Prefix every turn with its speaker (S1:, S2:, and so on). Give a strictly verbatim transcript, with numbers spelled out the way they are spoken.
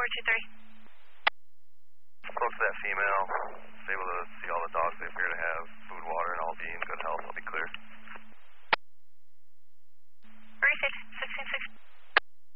S1: four two three.
S2: Close to that female. Stable those